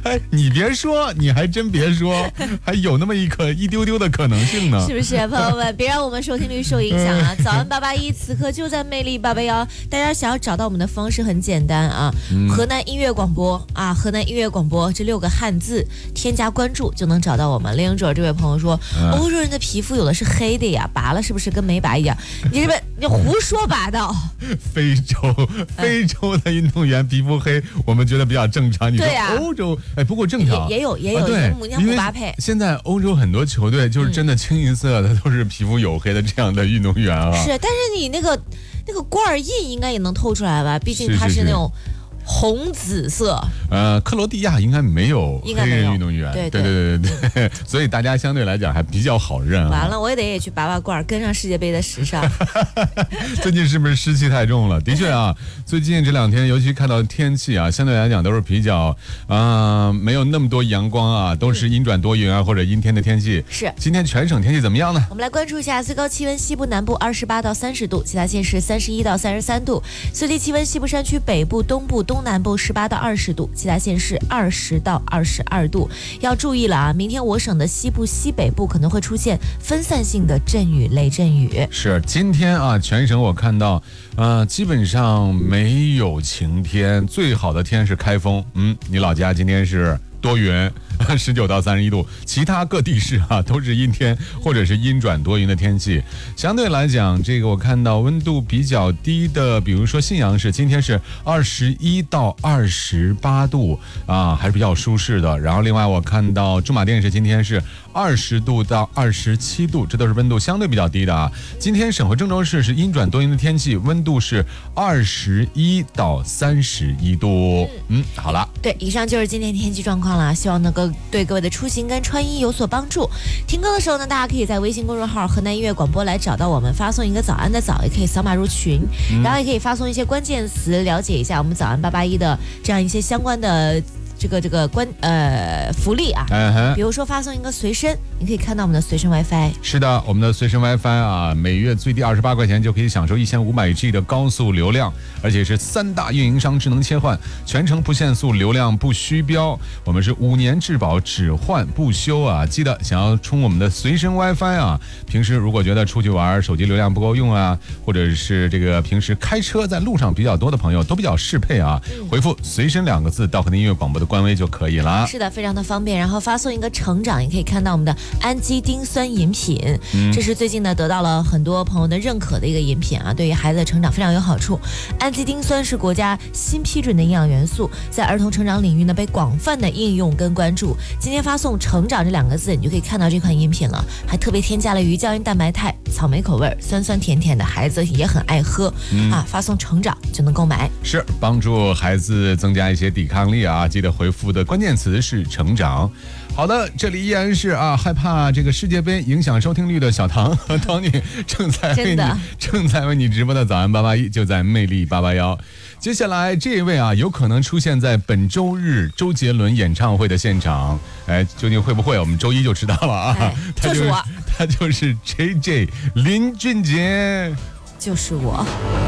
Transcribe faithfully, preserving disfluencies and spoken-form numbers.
哎，你别说，你还真别说，还有那么一可一丢丢的可能性呢。 是不是，朋友们？别让我们收听率受影响啊！早安八八一，此刻就在魅力八八幺。大家想要找到我们的方式很简单啊，嗯、河南音乐广播啊，河南音乐广播这六个汉字，添加关注就能找到我们。领者这位朋友说，嗯、欧洲人的皮肤有的是黑的呀，拔了是不是跟没拔一样？你是不是你胡说八道？ 非洲非洲的运动员皮肤黑，我们觉得比较正常。你说欧洲，哎，不过正常也也有也有， 啊、对， 你看姆巴佩。 现在欧洲很多球队就是真的清一色的都是皮肤黝黑的这样的运动员啊。 是，但是你那个那个罐印应该也能透出来吧？毕竟它是那种红紫色。 呃，克罗地亚应该没有黑人运动员， 对对对对对对，所以大家相对来讲还比较好认啊。 完了，我也得也去拔拔罐，跟上世界杯的时尚。 最近是不是湿气太重了？的确啊，最近这两天，尤其看到天气啊，相对来讲都是比较啊、呃、没有那么多阳光啊，都是阴转多云啊或者阴天的天气。 是， 今天全省天气怎么样呢？ 我们来关注一下最高气温，西部南部二十八到三十度，其他县市三十一到三十三度；最低气温，西部山区北部、东部、东南部十八到二十度，其他县市二十到二十二度。要注意了啊，明天我省的西部、西北部可能会出现分散性的阵雨、雷阵雨。 是，今天啊，全省我看到，呃，基本上没有晴天，最好的天是开风。嗯，你老家今天是多云，十九到三十一度，其他各地市啊都是阴天或者是阴转多云的天气。相对来讲，这个我看到温度比较低的，比如说信阳市，今天是二十一到二十八度啊，还是比较舒适的。然后另外我看到驻马店市今天是二十度到二十七度，这都是温度相对比较低的啊。今天省会郑州市是阴转多云的天气，温度是二十一到三十一度。嗯，好了， 对，以上就是今天天气状况了，希望能够对各位的出行跟穿衣有所帮助。听歌的时候呢，大家可以在微信公众号河南音乐广播来找到我们，发送一个早安的早，也可以扫码入群，嗯、然后也可以发送一些关键词，了解一下我们早安八八一的这样一些相关的这个这个关呃福利啊，uh-huh. 比如说发送一个随身，你可以看到我们的随身 WiFi。 是的，我们的随身 WiFi 啊，每月最低二十八块钱就可以享受一千五百 G 的高速流量，而且是三大运营商智能切换，全程不限速，流量不虚标。我们是五年质保，只换不修啊！记得想要充我们的随身 WiFi 啊，平时如果觉得出去玩手机流量不够用啊，或者是这个平时开车在路上比较多的朋友都比较适配啊，嗯、回复随身两个字到河南音乐广播的官微就可以了。 是的，非常的方便。然后发送一个成长，也可以看到我们的氨基丁酸饮品，嗯、这是最近呢得到了很多朋友的认可的一个饮品啊，对于孩子的成长非常有好处。氨基丁酸是国家新批准的营养元素，在儿童成长领域呢被广泛的应用跟关注。今天发送成长这两个字，你就可以看到这款饮品了，还特别添加了鱼胶原蛋白肽，草莓口味，酸酸甜甜的，孩子也很爱喝、嗯、啊。发送成长就能购买， 是帮助孩子增加一些抵抗力啊。记得回复的关键词是成长。好的，这里依然是啊，害怕这个世界杯影响收听率的小唐和 Tony 正在为你正在为你直播的早安八八一，就在魅力八八幺。接下来这一位啊，有可能出现在本周日周杰伦演唱会的现场，哎，究竟会不会？我们周一就知道了啊。 哎、就是我， 他就是 J J 林俊杰， 就是我。